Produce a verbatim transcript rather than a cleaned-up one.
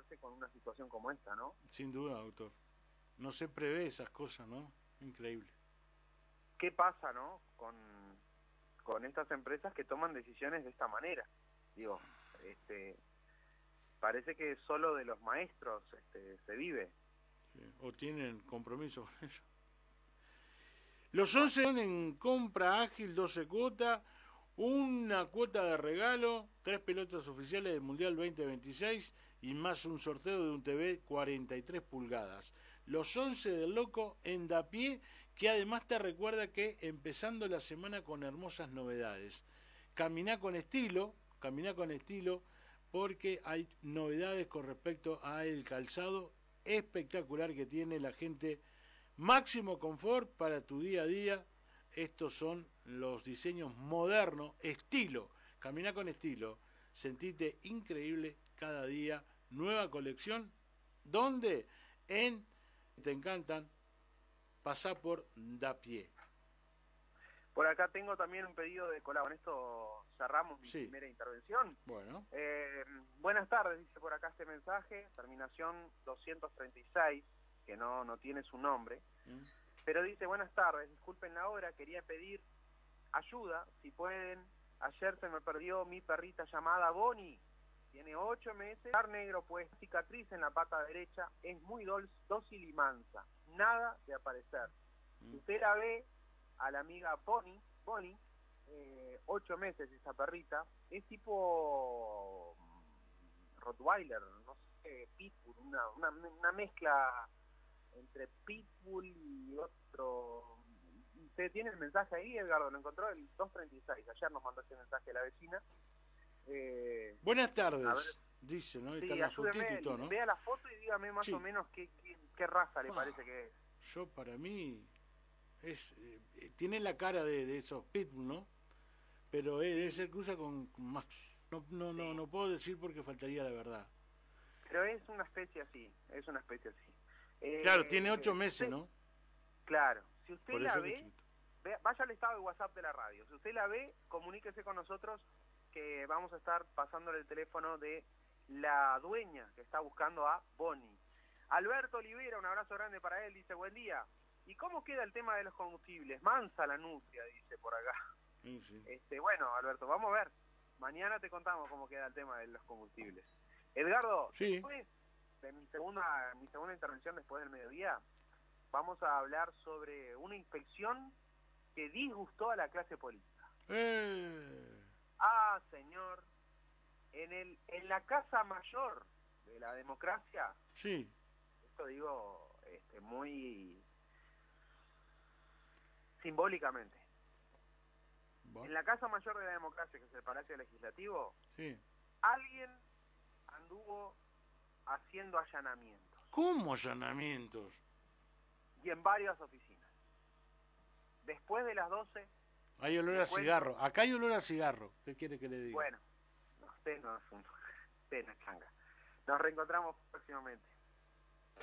encontrarse con una situación como esta, ¿no? Sin duda, doctor. No se prevé esas cosas, ¿no? Increíble. ¿Qué pasa, no? Con, con estas empresas que toman decisiones de esta manera. Digo, este, parece que solo de los maestros este, se vive. Sí. O tienen compromiso con ellos. Los once en compra ágil, doce cuotas, una cuota de regalo, tres pelotas oficiales del Mundial veinte veintiséis y más un sorteo de un T V cuarenta y tres pulgadas. Los once del Loco en Dapié, que además te recuerda que empezando la semana con hermosas novedades. Caminá con estilo, caminá con estilo, porque hay novedades con respecto al calzado espectacular que tiene la gente. Máximo confort para tu día a día. Estos son los diseños modernos, estilo. Caminá con estilo. Sentite increíble cada día. Nueva colección. ¿Dónde? En Te Encantan. Pasá por Dapié. Por acá tengo también un pedido de colado. Con esto cerramos mi Sí. primera intervención. Bueno. Eh, buenas tardes, dice por acá este mensaje. Terminación doscientos treinta y seis, que no, no tiene su nombre. ¿Mm? Pero dice, buenas tardes, disculpen la hora, quería pedir ayuda, si pueden. Ayer se me perdió mi perrita llamada Bonnie, tiene ocho meses, par negro pues, cicatriz en la pata derecha, es muy dol- dócil y mansa, nada de aparecer. ¿Mm? Si usted la ve a la amiga Bonnie, Bonnie, eh, ocho meses esa perrita, es tipo Rottweiler, no sé, Pitbull, una, una, una mezcla entre Pitbull y otro. ¿Usted tiene el mensaje ahí, Edgardo? Lo encontró el dos treinta y seis. Ayer nos mandó ese mensaje la vecina. Eh, Buenas tardes, a ver, dice, ¿no? Ahí sí, está la fotito ayúdeme, y todo, ¿no? vea la foto y dígame más Sí. o menos qué, qué, qué raza le Ah, parece que es. Yo, para mí, es eh, eh, tiene la cara de, de esos pitbull, ¿no? Pero eh, debe ser que usa con, con más. No, no, no, Sí. no puedo decir porque faltaría la verdad. Pero es una especie así, es una especie así. Eh, Claro, tiene ocho eh, meses, usted- ¿no? Claro, si usted Por la eso que ve, chiquito. vea- vaya al estado de WhatsApp de la radio. Si usted la ve, comuníquese con nosotros, que vamos a estar pasándole el teléfono de la dueña que está buscando a Bonnie. Alberto Olivera, un abrazo grande para él, dice, buen día. ¿Y cómo queda el tema de los combustibles? Mansa la nutria, dice por acá. Sí, sí. Este, bueno, Alberto, vamos a ver. Mañana te contamos cómo queda el tema de los combustibles. Edgardo, Sí. después de mi segunda, mi segunda intervención después del mediodía, vamos a hablar sobre una inspección que disgustó a la clase política. Eh, Ah, señor, en el en la casa mayor de la democracia, sí. esto digo este, muy simbólicamente, Va. en la casa mayor de la democracia, que es el Palacio Legislativo, Sí. alguien anduvo haciendo allanamientos, ¿Cómo allanamientos? y en varias oficinas. Después de las doce, Hay olor Le a cuento. cigarro. Acá hay olor a cigarro. ¿Qué quiere que le diga? bueno, no, usted no es un... usted no es changa. Nos reencontramos próximamente.